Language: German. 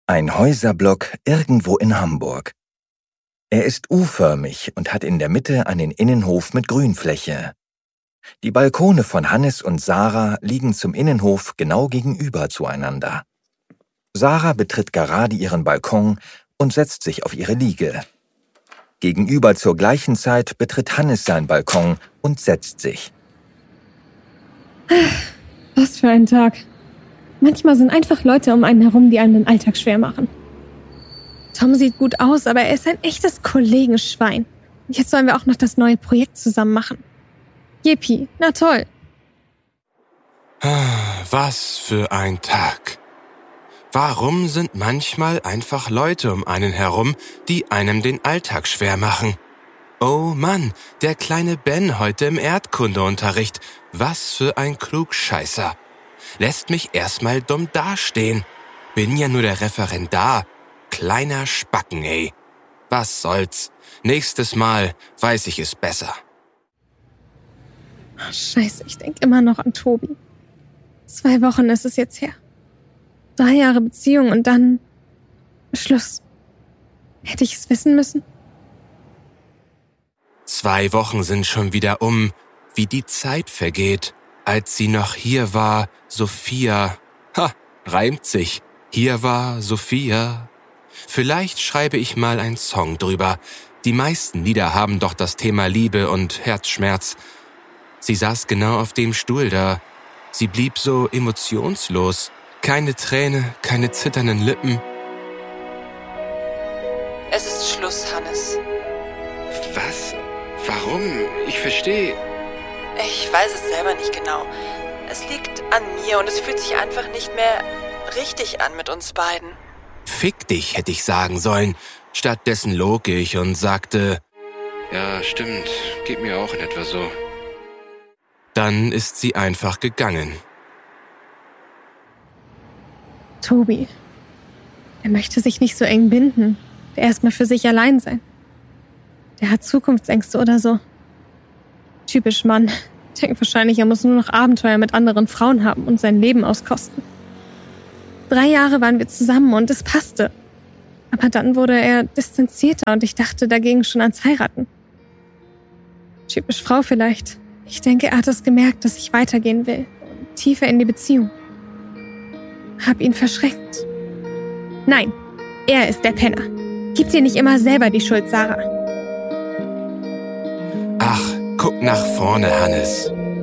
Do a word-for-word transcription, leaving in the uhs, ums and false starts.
Ein Häuserblock irgendwo in Hamburg. Er ist U-förmig und hat in der Mitte einen Innenhof mit Grünfläche. Die Balkone von Hannes und Sarah liegen zum Innenhof genau gegenüber zueinander. Sarah betritt gerade ihren Balkon und setzt sich auf ihre Liege. Gegenüber zur gleichen Zeit betritt Hannes seinen Balkon und setzt sich. Was für ein Tag. Manchmal sind einfach Leute um einen herum, die einem den Alltag schwer machen. Tom sieht gut aus, aber er ist ein echtes Kollegenschwein. Jetzt sollen wir auch noch das neue Projekt zusammen machen. Yippie, na toll. Was für ein Tag. Warum sind manchmal einfach Leute um einen herum, die einem den Alltag schwer machen? Oh Mann, der kleine Ben heute im Erdkundeunterricht. Was für ein Klugscheißer. Lässt mich erstmal dumm dastehen. Bin ja nur der Referendar. Kleiner Spacken, ey. Was soll's? Nächstes Mal weiß ich es besser. Oh, Scheiße, ich denke immer noch an Tobi. Zwei Wochen ist es jetzt her. Drei Jahre Beziehung und dann Schluss. Hätte ich es wissen müssen? Zwei Wochen sind schon wieder um, wie die Zeit vergeht. Als sie noch hier war, Sophia. Ha, reimt sich. Hier war Sophia. Vielleicht schreibe ich mal einen Song drüber. Die meisten Lieder haben doch das Thema Liebe und Herzschmerz. Sie saß genau auf dem Stuhl da. Sie blieb so emotionslos. Keine Träne, keine zitternden Lippen. Es ist Schluss, Hannes. Was? Warum? Ich verstehe. Ich weiß es selber nicht genau. Es liegt an mir und es fühlt sich einfach nicht mehr richtig an mit uns beiden. Fick dich, hätte ich sagen sollen. Stattdessen log ich und sagte, ja, stimmt, geht mir auch in etwa so. Dann ist sie einfach gegangen. Tobi. Er möchte sich nicht so eng binden. Der erstmal für sich allein sein. Der hat Zukunftsängste oder so. Typisch Mann. Denkt wahrscheinlich, er muss nur noch Abenteuer mit anderen Frauen haben und sein Leben auskosten. Drei Jahre waren wir zusammen und es passte. Aber dann wurde er distanzierter und ich dachte dagegen schon ans Heiraten. Typisch Frau vielleicht. Ich denke, er hat es gemerkt, dass ich weitergehen will. Und tiefer in die Beziehung. Hab ihn verschreckt. Nein, er ist der Penner. Gib dir nicht immer selber die Schuld, Sarah. Ach, guck nach vorne, Hannes.